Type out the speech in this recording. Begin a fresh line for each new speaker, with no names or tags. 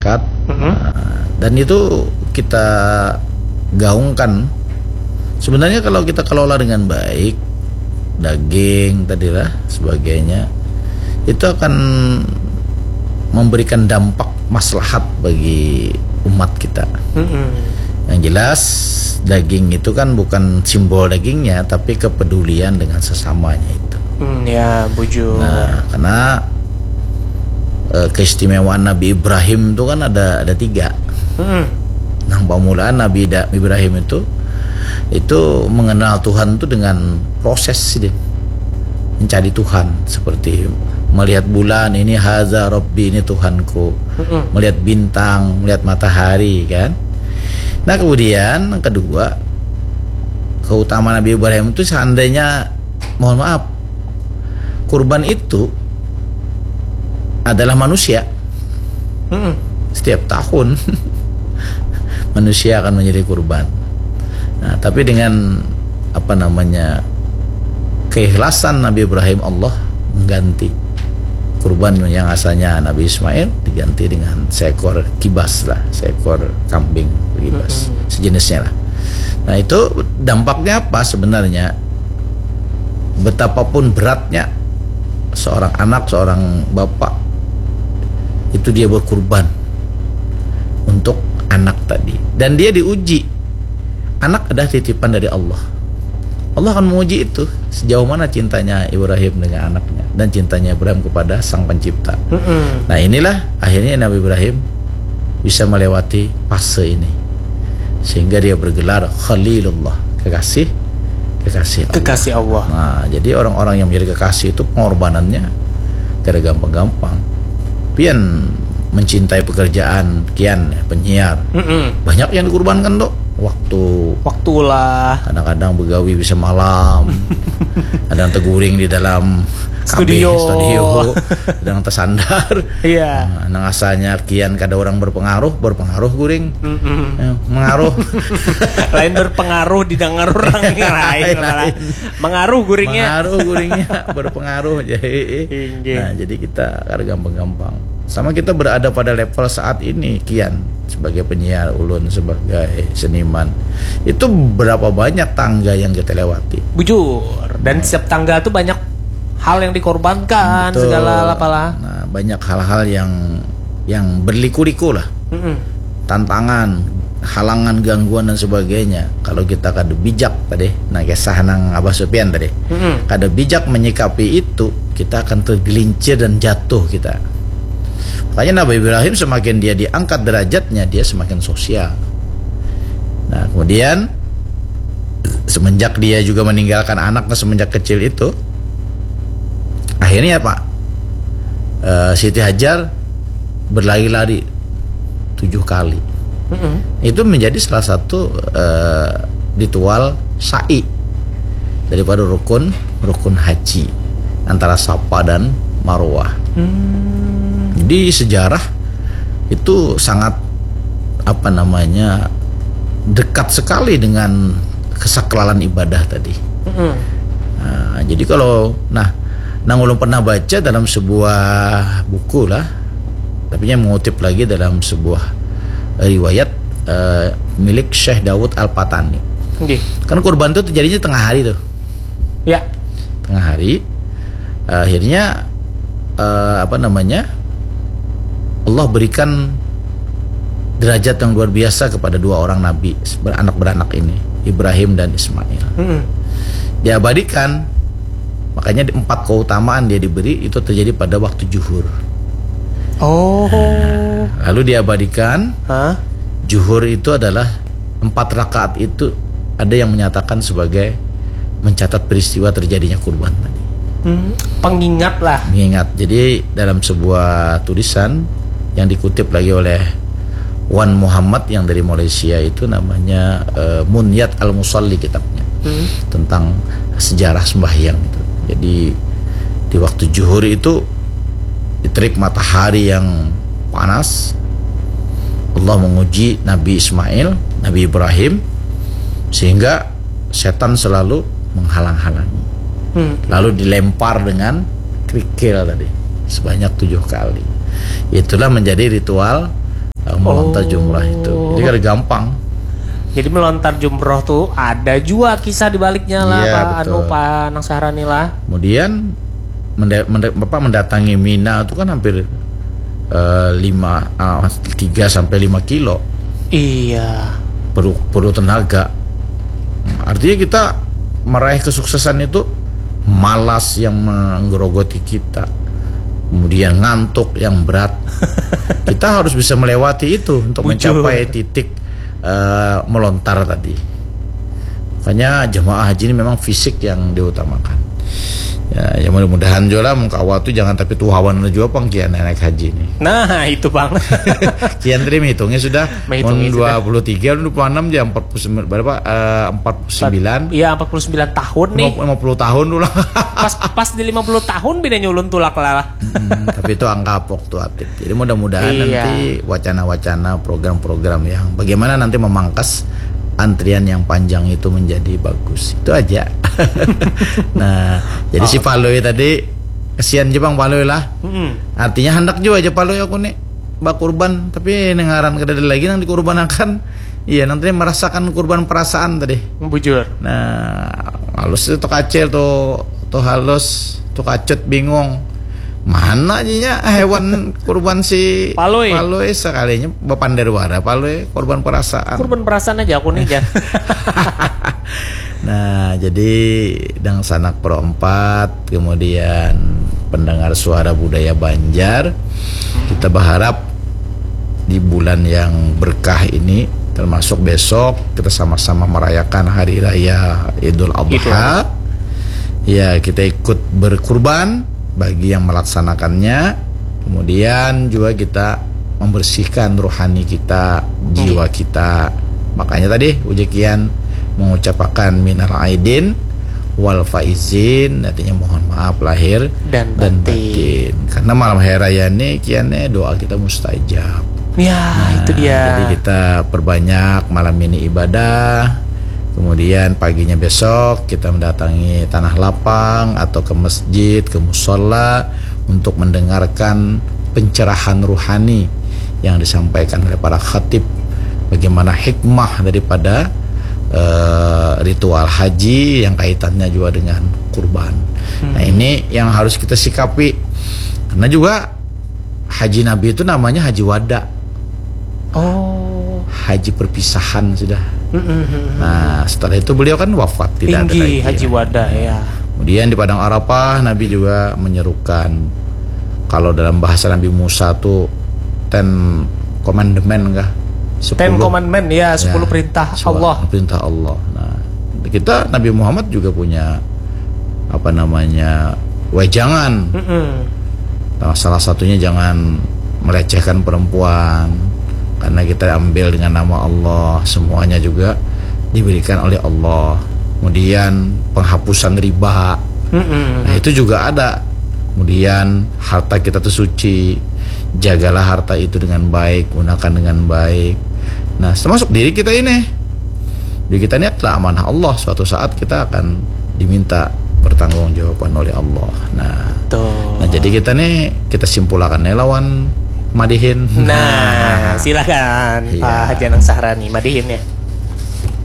masyarakat. Dan itu kita gaungkan. Sebenarnya kalau kita kelola dengan baik, daging tadilah sebagainya, itu akan memberikan dampak maslahat bagi umat kita. Yang jelas daging itu kan bukan simbol dagingnya, tapi kepedulian dengan sesamanya itu.
Ya, buju.
Nah, karena keistimewaan Nabi Ibrahim itu kan ada 3. Nah, pemulaan Nabi Ibrahim itu mengenal Tuhan itu dengan proses sih, mencari Tuhan, seperti melihat bulan, ini haza Rabbi, ini Tuhanku. Melihat bintang, melihat matahari kan. Nah, kemudian yang kedua, keutamaan Nabi Ibrahim itu seandainya, mohon maaf, kurban itu adalah manusia. Setiap tahun manusia akan menjadi kurban. Nah, tapi dengan keikhlasan Nabi Ibrahim, Allah mengganti kurban yang asalnya Nabi Ismail diganti dengan seekor kibas lah, seekor kambing kibas, sejenisnya lah. Nah, itu dampaknya apa sebenarnya? Betapapun beratnya seorang anak, seorang bapak, itu dia berkurban untuk anak tadi, dan dia diuji. Anak adalah titipan dari Allah. Allah akan menguji itu, sejauh mana cintanya Ibrahim dengan anaknya dan cintanya Ibrahim kepada Sang Pencipta. Nah, inilah akhirnya Nabi Ibrahim bisa melewati fase ini, sehingga dia bergelar Khalilullah, kekasih Allah. Nah, jadi orang-orang yang menjadi kekasih itu pengorbanannya tidak gampang-gampang. Pian mencintai pekerjaan, kian penyiar, banyak yang dikurbankan dok. Waktulah. Kadang-kadang begawi bisa malam, kadang teguring di dalam studio, kadang tersandar. Iya. Nah, asalnya kian kada orang berpengaruh guring, mengaruh.
Lain berpengaruh didengar orang yang lain. Mengaruh guringnya,
berpengaruh. Jadi kita kada gampang-gampang. Sama kita berada pada level saat ini kian sebagai penyiar, ulun sebagai seniman, itu berapa banyak tangga yang kita lewati.
Bujur. Dan setiap tangga itu banyak hal yang dikorbankan. Betul. Segala apalah.
Nah, banyak hal-hal yang berliku-liku lah. Tantangan, halangan, gangguan dan sebagainya. Kalau kita kada bijak tadi, nah kisah nang Abah Sufyan tadi, kada bijak menyikapi itu, kita akan tergelincir dan jatuh kita. Makanya Nabi Ibrahim semakin dia diangkat derajatnya, dia semakin sosial. Nah, kemudian semenjak dia juga meninggalkan anaknya semenjak kecil itu, akhirnya Pak, Siti Hajar berlari-lari 7 kali. Itu menjadi salah satu ritual sa'i daripada rukun haji antara Safa dan Marwah. Jadi sejarah itu sangat dekat sekali dengan kesakralan ibadah tadi. Nah, jadi kalau nang ulun pernah baca dalam sebuah buku lah, tapi yang mengutip lagi dalam sebuah riwayat milik Syekh Dawud Al-Patani. Kan kurban itu terjadinya tengah hari tuh.
Ya.
Tengah hari. Akhirnya Allah berikan derajat yang luar biasa kepada 2 orang nabi beranak ini, Ibrahim dan Ismail. Diabadikan, makanya 4 keutamaan dia diberi itu terjadi pada waktu zuhur. Lalu diabadikan, zuhur itu adalah 4 rakaat itu ada yang menyatakan sebagai mencatat peristiwa terjadinya kurban tadi.
Pengingat lah.
Mengingat. Jadi dalam sebuah tulisan yang dikutip lagi oleh Wan Muhammad yang dari Malaysia itu namanya Munyat Al-Musalli kitabnya, tentang sejarah sembahyang itu. Jadi di waktu zuhur itu di terik matahari yang panas, Allah menguji Nabi Ismail, Nabi Ibrahim, sehingga setan selalu menghalang-halangi. Lalu dilempar dengan kerikil tadi sebanyak 7 kali. Itulah menjadi ritual melontar jumrah itu. Jadi kan gampang.
Jadi melontar jumroh tuh ada juga kisah di baliknya lah,
Iya,
Pak
betul.
Pak Nang Sahrani lah.
Kemudian Bapak mendatangi Mina itu kan hampir 3 sampai 5 kilo.
Iya.
Perlu tenaga. Artinya kita meraih kesuksesan itu malas yang menggerogoti kita, kemudian ngantuk yang berat. Kita harus bisa melewati itu untuk mencapai titik melontar tadi. Makanya jemaah haji ini memang fisik yang diutamakan. Ya mudah-mudahan juga lah mengkawal tu jangan tapi tuhawan juga pang kian naik haji ni.
Nah itu bang.
Kian tadi menghitungnya sudah
Menghitungnya sudah.
23, 26 jam 49 berapa? 49.
Iya 49 tahun nih.
50 tahun dulu.
Pas di 50 tahun beda nyulun tulak lah.
Tapi itu angka apok tuh Atip. Jadi mudah-mudahan
Iya.
nanti wacana-wacana program-program yang bagaimana nanti memangkas antrian yang panjang itu menjadi bagus. Itu aja. Nah, jadi si Paloi tadi kesian Jepang Paloi lah. Artinya hendak juga aja Paloi aku nih bak kurban, tapi nengaran kedada lagi nang dikurbanakan. Iya, nanti merasakan kurban perasaan tadi.
Bujur.
Nah, halus itu kacil tuh halus, tuh kacut bingung. Mana aja hewan kurban si
Paloi.
Paloi sekalinya bapanderwara Paloi korban perasaan.
Kurban perasaan aja aku nih Jan.
Nah, jadi Dang Sanak Pro 4, kemudian pendengar suara budaya Banjar, kita berharap di bulan yang berkah ini, termasuk besok kita sama-sama merayakan hari raya Idul Adha. Ya, kita ikut berkurban bagi yang melaksanakannya. Kemudian juga kita membersihkan rohani kita, jiwa kita. Makanya tadi ujian mengucapkan minal aidin wal faizin, artinya mohon maaf lahir
Dan batin.
Karena malam hari raya ini kiannya doa kita mustajab.
Ya itu dia.
Jadi kita perbanyak malam ini ibadah. Kemudian paginya besok kita mendatangi tanah lapang atau ke masjid, ke musola untuk mendengarkan pencerahan ruhani yang disampaikan oleh para khatib. Bagaimana hikmah daripada ritual haji yang kaitannya juga dengan kurban. Nah ini yang harus kita sikapi. Karena juga haji Nabi itu namanya haji wada.
Oh.
Haji perpisahan sudah. Nah setelah itu beliau kan wafat, tidak ada
Tinggi
lagi.
haji wada ya.
Kemudian di Padang Arafah Nabi juga menyerukan, kalau dalam bahasa Nabi Musa tuh 10 commandment enggak?
10 commandment ya, 10
Ya,
perintah
10
Allah.
Perintah Allah. Nah, kita Nabi Muhammad juga punya apa namanya? Wejangan. Nah, salah satunya jangan melecehkan perempuan, karena kita ambil dengan nama Allah, semuanya juga diberikan oleh Allah. Kemudian penghapusan riba. Nah, itu juga ada. Kemudian harta kita itu suci, jagalah harta itu dengan baik, gunakan dengan baik. Nah, termasuk diri kita ini. Diri kita ini adalah amanah Allah. Suatu saat kita akan diminta pertanggungjawaban oleh Allah. Nah, jadi kita nih kita simpulkan lawan madihin.
Nah, silakan
Iya.
Pak Haji Nang Sahrani madihin ya.